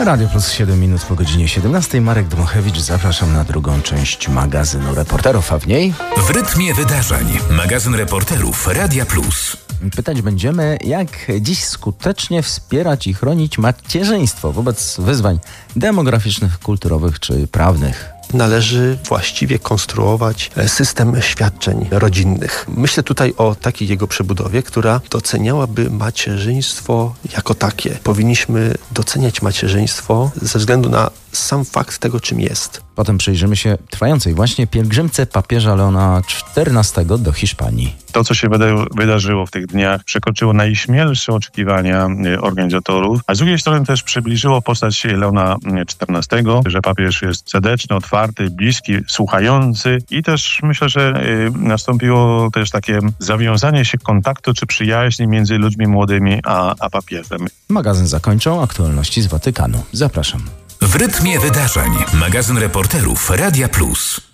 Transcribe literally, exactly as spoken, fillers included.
Radio Plus siedem minut po godzinie siedemnastej. Marek Dmochewicz, zapraszam na drugą część magazynu Reporterów, a w niej... W rytmie wydarzeń. Magazyn Reporterów Radia Plus. Pytać będziemy, jak dziś skutecznie wspierać i chronić macierzyństwo wobec wyzwań demograficznych, kulturowych czy prawnych. Należy właściwie konstruować system świadczeń rodzinnych. Myślę tutaj o takiej jego przebudowie, która doceniałaby macierzyństwo jako takie. Powinniśmy doceniać macierzyństwo ze względu na sam fakt tego, czym jest. Potem przyjrzymy się trwającej właśnie pielgrzymce papieża Leona czternastego do Hiszpanii. To, co się wydarzyło w tych dniach, przekroczyło najśmielsze oczekiwania organizatorów, a z drugiej strony też przybliżyło postać Leona czternastego, że papież jest serdeczny, otwarty, bliski, słuchający i też myślę, że nastąpiło też takie zawiązanie się kontaktu czy przyjaźni między ludźmi młodymi a, a papieżem. Magazyn zakończą aktualności z Watykanu. Zapraszam. W rytmie wydarzeń. Magazyn Reporterów Radia Plus.